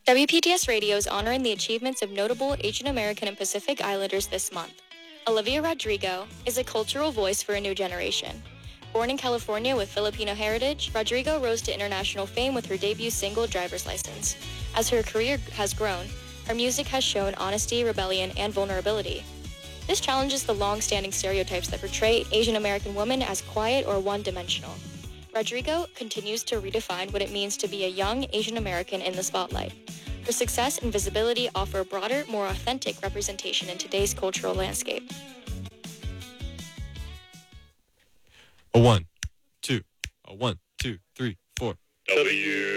WPTS Radio is honoring the achievements of notable Asian American and Pacific Islanders this month. Olivia Rodrigo is a cultural voice for a new generation. Born in California with Filipino heritage, Rodrigo rose to international fame with her debut single, Driver's License. As her career has grown, her music has shown honesty, rebellion, and vulnerability. This challenges the long-standing stereotypes that portray Asian American women as quiet or one-dimensional. Rodrigo continues to redefine what it means to be a young Asian American in the spotlight. Her success and visibility offer a broader, more authentic representation in today's cultural landscape. A 1, 2, a 1, 2, 3, 4.